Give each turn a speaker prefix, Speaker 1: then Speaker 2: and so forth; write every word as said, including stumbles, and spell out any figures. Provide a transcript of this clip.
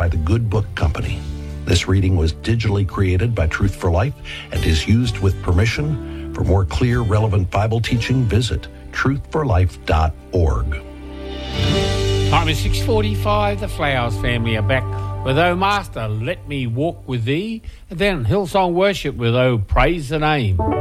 Speaker 1: the Good Book Company. This reading was digitally created by Truth for Life and is used with permission. For more clear, relevant Bible teaching, visit truth for life dot org.
Speaker 2: Time is six forty-five. The Flowers family are back with O Master, Let Me Walk With Thee, and then Hillsong Worship with O Praise the Name.